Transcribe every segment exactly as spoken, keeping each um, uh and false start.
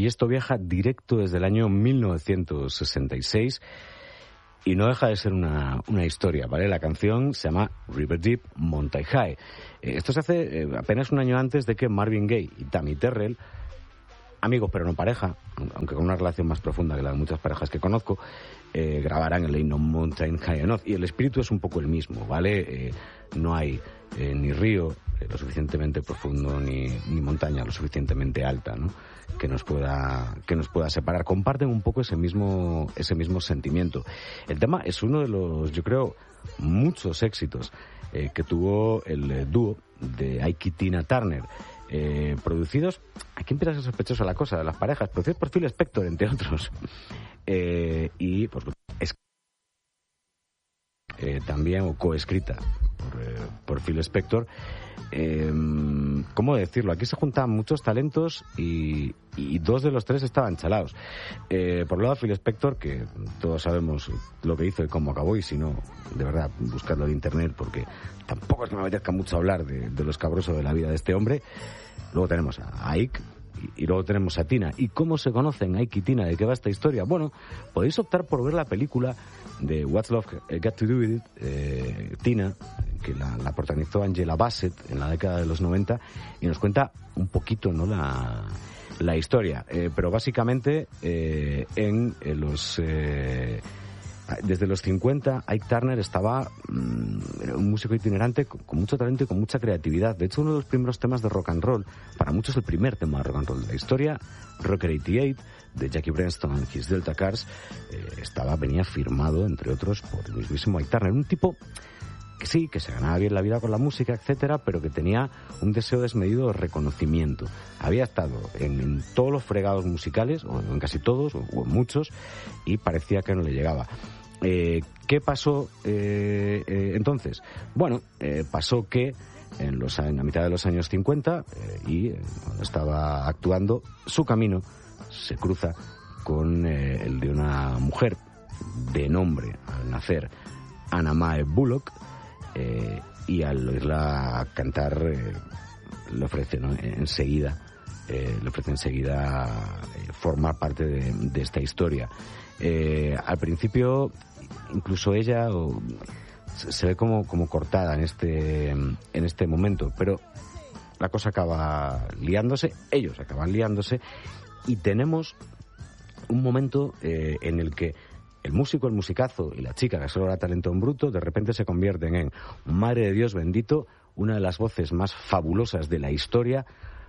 Y esto viaja directo desde el año mil novecientos sesenta y seis y no deja de ser una, una historia, ¿vale? La canción se llama River Deep, Mountain High. Eh, esto se hace eh, apenas un año antes de que Marvin Gaye y Tammy Terrell, amigos pero no pareja, aunque con una relación más profunda que la de muchas parejas que conozco, eh, grabarán el himno Mountain High Enough. Y el espíritu es un poco el mismo, ¿vale? Eh, no hay eh, ni río eh, lo suficientemente profundo ni, ni montaña lo suficientemente alta, ¿no? que nos pueda que nos pueda separar. Comparten un poco ese mismo ese mismo sentimiento. El tema es uno de los, yo creo, muchos éxitos eh, que tuvo el eh, dúo de Ike y Tina Turner. Eh, producidos, aquí empieza a ser sospechosa la cosa de las parejas, producidos por Phil Spector, entre otros. Eh, y pues es eh, también, o coescrita por, eh, por Phil Spector. Eh, ¿Cómo decirlo? Aquí se juntaban muchos talentos y, y dos de los tres estaban chalados. Eh, por un lado, Phil Spector, que todos sabemos lo que hizo y cómo acabó, y si no, de verdad, buscadlo en internet, porque tampoco es que me apetezca mucho hablar de, de lo escabroso de la vida de este hombre. Luego tenemos a Ike y, y luego tenemos a Tina. ¿Y cómo se conocen Ike y Tina? ¿De qué va esta historia? Bueno, podéis optar por ver la película de What's Love Got to Do With It, eh, Tina, que la, la protagonizó Angela Bassett en la década de los noventa, y nos cuenta un poquito, ¿no?, la, la historia. Eh, pero básicamente eh, en, en los... Eh, desde los cincuenta, Ike Turner estaba mmm, un músico itinerante con, con mucho talento y con mucha creatividad. De hecho, uno de los primeros temas de rock and roll, para muchos el primer tema de rock and roll de la historia, Rocker ochenta y ocho, de Jackie Brenston and His Delta Cars, eh, estaba, venía firmado, entre otros, por el mismísimo Ike Turner. Un tipo que sí, que se ganaba bien la vida con la música, etcétera, pero que tenía un deseo desmedido de reconocimiento. Había estado en, en todos los fregados musicales, o en casi todos, o, o en muchos, y parecía que no le llegaba. Eh, ¿Qué pasó eh, eh, entonces? Bueno, eh, pasó que en, los, en la mitad de los años cincuenta, eh, y eh, cuando estaba actuando, su camino se cruza con eh, el de una mujer de nombre, al nacer, Anna Mae Bullock, eh, y al oírla cantar eh, le ofrece, ¿no?, enseguida, eh, le ofrece enseguida eh, formar parte de, de esta historia. Eh, al principio, incluso ella o, se ve como, como cortada en este, en este momento, pero la cosa acaba liándose, ellos acaban liándose, y tenemos un momento eh, en el que el músico, el musicazo y la chica, que solo era talento en bruto, de repente se convierten en, madre de Dios bendito, una de las voces más fabulosas de la historia,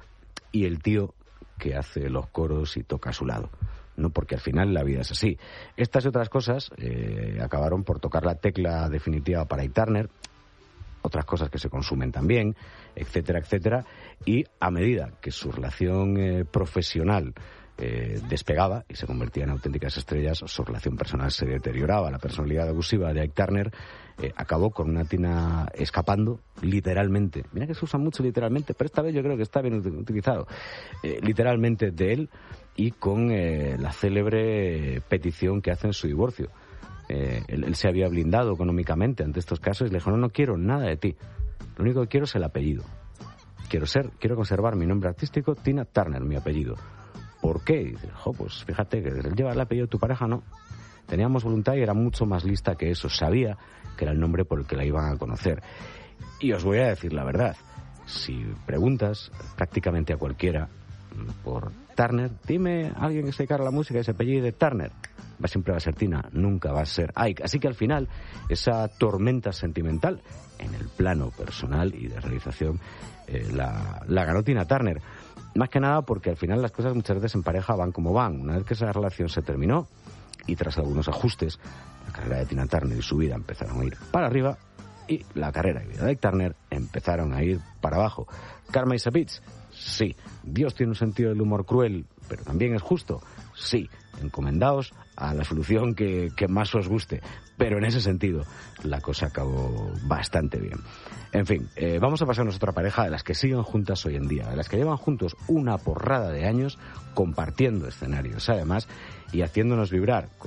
y el tío que hace los coros y toca a su lado. No, porque al final la vida es así. Estas y otras cosas eh, acabaron por tocar la tecla definitiva para Ike Turner, otras cosas que se consumen también, etcétera, etcétera, y a medida que su relación eh, profesional eh, despegaba y se convertía en auténticas estrellas, su relación personal se deterioraba. La personalidad abusiva de Ike Turner eh, acabó con una Tina escapando, literalmente. Mira que se usa mucho literalmente, pero esta vez yo creo que está bien utilizado. Eh, literalmente de él, y con eh, la célebre petición que hace en su divorcio. Eh, él, él se había blindado económicamente ante estos casos y le dijo, no, no quiero nada de ti. Lo único que quiero es el apellido. Quiero ser, quiero conservar mi nombre artístico, Tina Turner, mi apellido. ¿Por qué? Y dice, jo, pues fíjate que él lleva el apellido de tu pareja, no. Teníamos voluntad y era mucho más lista que eso. Sabía que era el nombre por el que la iban a conocer. Y os voy a decir la verdad. Si preguntas prácticamente a cualquiera por Turner, dime a alguien que se dedica a la música y se apellide de Turner, va, siempre va a ser Tina, nunca va a ser Ike. Así que al final, esa tormenta sentimental en el plano personal y de realización eh, la, la ganó Tina Turner. Más que nada porque al final las cosas muchas veces en pareja van como van. Una vez que esa relación se terminó y tras algunos ajustes, la carrera de Tina Turner y su vida empezaron a ir para arriba, y la carrera y vida de Ike Turner empezaron a ir para abajo. Karma is a bitch. Sí. Dios tiene un sentido del humor cruel, pero también es justo. Sí. Encomendaos a la solución que, que más os guste. Pero en ese sentido, la cosa acabó bastante bien. En fin, eh, vamos a pasarnos a otra pareja de las que siguen juntas hoy en día, de las que llevan juntos una porrada de años, compartiendo escenarios además, y haciéndonos vibrar con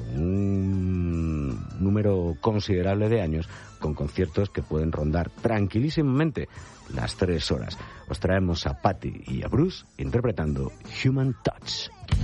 un número considerable de años, con conciertos que pueden rondar tranquilísimamente las tres horas. Os traemos a Patty y a Bruce interpretando Human Touch.